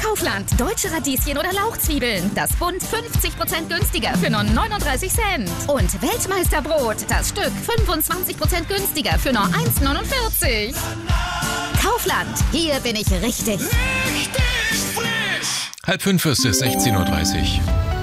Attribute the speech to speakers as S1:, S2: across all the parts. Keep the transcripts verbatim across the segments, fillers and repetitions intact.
S1: Kaufland. Deutsche Radieschen oder Lauchzwiebeln. Das Bund fünfzig Prozent günstiger für nur neununddreißig Cent. Und Weltmeisterbrot. Das Stück fünfundzwanzig Prozent günstiger für nur eins neunundvierzig. Kaufland. Hier bin ich richtig.
S2: Richtig frisch.
S3: Halb fünf ist es, sechzehn Uhr dreißig.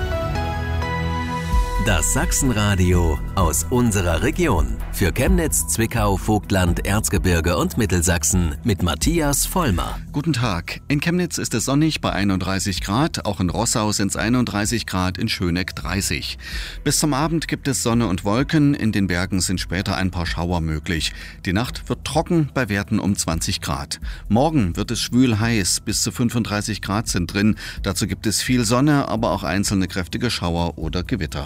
S4: Das Sachsenradio aus unserer Region. Für Chemnitz, Zwickau, Vogtland, Erzgebirge und Mittelsachsen mit Matthias Vollmer.
S5: Guten Tag. In Chemnitz ist es sonnig bei einunddreißig Grad. Auch in Rossau sind es einunddreißig Grad, in Schöneck dreißig. Bis zum Abend gibt es Sonne und Wolken. In den Bergen sind später ein paar Schauer möglich. Die Nacht wird trocken bei Werten um zwanzig Grad. Morgen wird es schwül heiß. Bis zu fünfunddreißig Grad sind drin. Dazu gibt es viel Sonne, aber auch einzelne kräftige Schauer oder Gewitter.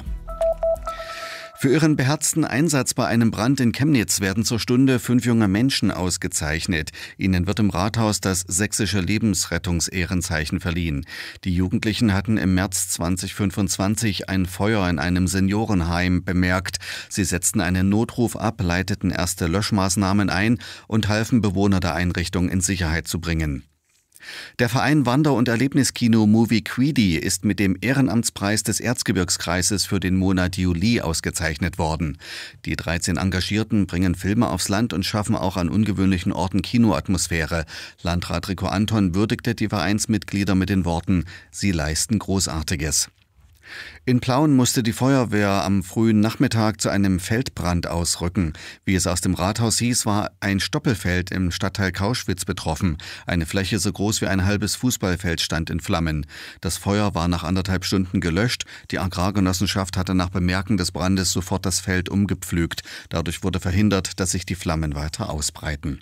S5: Für ihren beherzten Einsatz bei einem Brand in Chemnitz werden zur Stunde fünf junge Menschen ausgezeichnet. Ihnen wird im Rathaus das sächsische Lebensrettungsehrenzeichen verliehen. Die Jugendlichen hatten im März zweitausendfünfundzwanzig ein Feuer in einem Seniorenheim bemerkt. Sie setzten einen Notruf ab, leiteten erste Löschmaßnahmen ein und halfen Bewohner der Einrichtung in Sicherheit zu bringen. Der Verein Wander- und Erlebniskino Movie Queedy ist mit dem Ehrenamtspreis des Erzgebirgskreises für den Monat Juli ausgezeichnet worden. Die dreizehn Engagierten bringen Filme aufs Land und schaffen auch an ungewöhnlichen Orten Kinoatmosphäre. Landrat Rico Anton würdigte die Vereinsmitglieder mit den Worten: Sie leisten Großartiges. In Plauen musste die Feuerwehr am frühen Nachmittag zu einem Feldbrand ausrücken. Wie es aus dem Rathaus hieß, war ein Stoppelfeld im Stadtteil Kauschwitz betroffen. Eine Fläche so groß wie ein halbes Fußballfeld stand in Flammen. Das Feuer war nach anderthalb Stunden gelöscht. Die Agrargenossenschaft hatte nach Bemerken des Brandes sofort das Feld umgepflügt. Dadurch wurde verhindert, dass sich die Flammen weiter ausbreiten.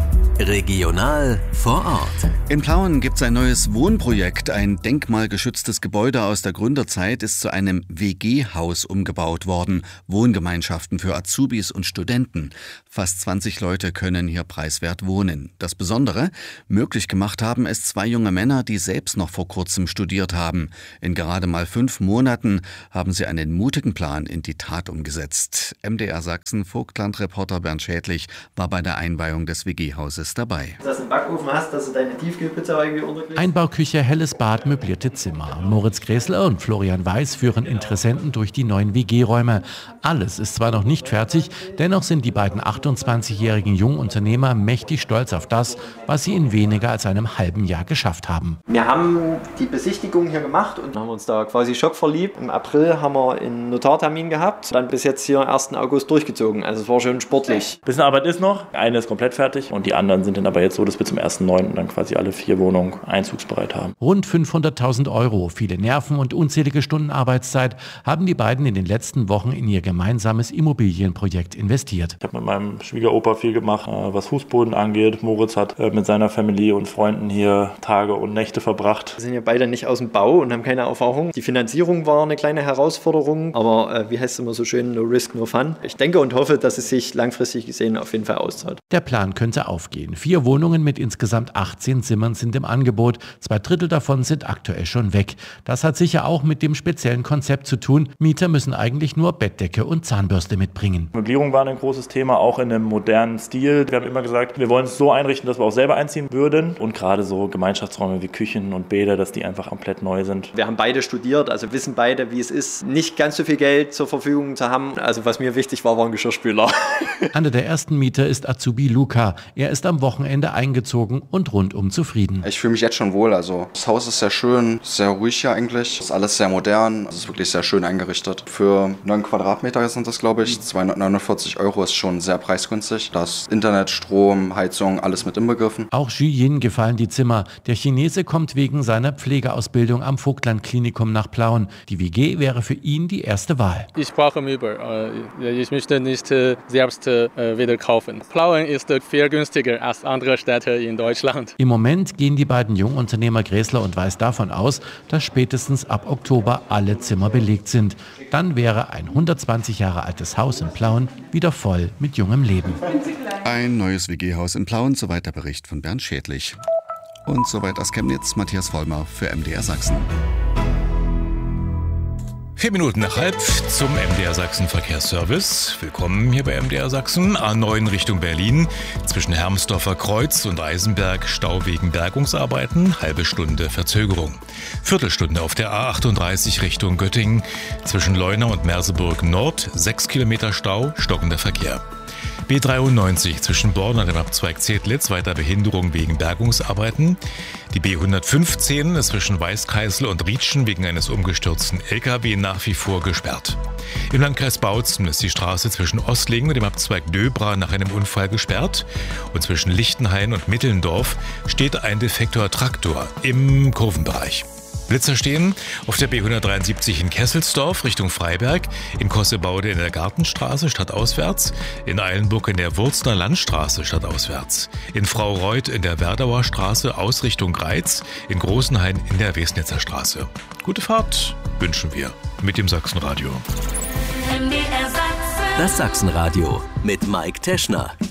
S4: Regional vor Ort.
S5: In Plauen gibt es ein neues Wohnprojekt. Ein denkmalgeschütztes Gebäude aus der Gründerzeit ist zu einem W G-Haus umgebaut worden. Wohngemeinschaften für Azubis und Studenten. Fast zwanzig Leute können hier preiswert wohnen. Das Besondere: möglich gemacht haben es zwei junge Männer, die selbst noch vor kurzem studiert haben. In gerade mal fünf Monaten haben sie einen mutigen Plan in die Tat umgesetzt. M D R Sachsen Vogtland-Reporter Bernd Schädlich war bei der Einweihung des W G-Hauses dabei.
S6: Dass du einen Backofen hast, dass du deine Tiefkühlpizza irgendwie unterkriegst.
S7: Einbauküche, helles Bad, möblierte Zimmer. Moritz Gräßler und Florian Weiß führen Interessenten durch die neuen W G-Räume. Alles ist zwar noch nicht fertig, dennoch sind die beiden achtundzwanzigjährigen Jungunternehmer mächtig stolz auf das, was sie in weniger als einem halben Jahr geschafft haben.
S6: Wir haben die Besichtigung hier gemacht und haben uns da quasi schockverliebt. Im April haben wir einen Notartermin gehabt, dann bis jetzt hier ersten August durchgezogen. Also es war schon sportlich.
S8: Ein bisschen Arbeit ist noch. Eine ist komplett fertig und die anderen sind dann aber jetzt so, dass wir zum ersten neunten dann quasi alle vier Wohnungen einzugsbereit haben.
S7: Rund fünfhunderttausend Euro, viele Nerven und unzählige Stunden Arbeitszeit haben die beiden in den letzten Wochen in ihr gemeinsames Immobilienprojekt investiert.
S8: Ich habe mit meinem Schwiegeropa viel gemacht, was Fußboden angeht. Moritz hat mit seiner Familie und Freunden hier Tage und Nächte verbracht.
S6: Wir sind ja beide nicht aus dem Bau und haben keine Erfahrung. Die Finanzierung war eine kleine Herausforderung, aber äh, wie heißt es immer so schön, no risk, no fun. Ich denke und hoffe, dass es sich langfristig gesehen auf jeden Fall auszahlt.
S7: Der Plan könnte aufgehen. Vier Wohnungen mit insgesamt achtzehn Zimmern sind im Angebot. Zwei Drittel davon sind aktuell schon weg. Das hat sicher auch mit dem speziellen Konzept zu tun. Mieter müssen eigentlich nur Bettdecke und Zahnbürste mitbringen.
S8: Möblierung war ein großes Thema, auch in einem modernen Stil. Wir haben immer gesagt, wir wollen es so einrichten, dass wir auch selber einziehen würden. Und gerade so Gemeinschaftsräume wie Küchen und Bäder, dass die einfach komplett neu sind.
S6: Wir haben beide studiert, also wissen beide, wie es ist, nicht ganz so viel Geld zur Verfügung zu haben. Also was mir wichtig war, war ein Geschirrspüler.
S7: Einer der ersten Mieter ist Azubi Luca. Er ist am Wochenende eingezogen und rundum zufrieden.
S9: Ich fühle mich jetzt schon wohl. Also das Haus ist sehr schön, sehr ruhig hier eigentlich. Es ist alles sehr modern. Es ist wirklich sehr schön eingerichtet. Für neun Quadratmeter sind das, glaube ich. zweihundertneunundvierzig Euro ist schon sehr preisgünstig. Das Internet, Strom, Heizung, alles mit inbegriffen.
S7: Auch Xu Yin gefallen die Zimmer. Der Chinese kommt wegen seiner Pflegeausbildung am Vogtland-Klinikum nach Plauen. Die W G wäre für ihn die erste Wahl.
S10: Ich brauche Möbel. Ich möchte nicht selbst wieder kaufen. Plauen ist viel günstiger als andere Städte in Deutschland.
S7: Im Moment gehen die beiden Jungunternehmer Gräßler und Weiß davon aus, dass spätestens ab Oktober alle Zimmer belegt sind. Dann wäre ein hundertzwanzig Jahre altes Haus in Plauen wieder voll mit jungem Leben.
S5: Ein neues W G-Haus in Plauen, soweit der Bericht von Bernd Schädlich. Und soweit aus Chemnitz, Matthias Vollmer für M D R Sachsen.
S3: Vier Minuten nach halb zum M D R Sachsen Verkehrsservice. Willkommen hier bei M D R Sachsen. A neun Richtung Berlin. Zwischen Hermsdorfer Kreuz und Eisenberg Stau wegen Bergungsarbeiten. Halbe Stunde Verzögerung. Viertelstunde auf der A achtunddreißig Richtung Göttingen. Zwischen Leuna und Merseburg Nord. Sechs Kilometer Stau, stockender Verkehr. B dreiundneunzig zwischen Born und dem Abzweig Zedlitz, weiter Behinderung wegen Bergungsarbeiten. Die B hundertfünfzehn ist zwischen Weißkreisel und Rietschen wegen eines umgestürzten L K W nach wie vor gesperrt. Im Landkreis Bautzen ist die Straße zwischen Ostlingen und dem Abzweig Döbra nach einem Unfall gesperrt. Und zwischen Lichtenhain und Mittelndorf steht ein defekter Traktor im Kurvenbereich. Blitzer stehen auf der B hundertdreiundsiebzig in Kesselsdorf Richtung Freiberg, in Kossebaude in der Gartenstraße stadtauswärts, in Eilenburg in der Wurzner Landstraße stadtauswärts, in Fraureuth in der Werdauer Straße aus Richtung Greiz, in Großenhain in der Wesnitzer Straße. Gute Fahrt wünschen wir mit dem Sachsenradio.
S4: Das Sachsenradio mit Mike Teschner.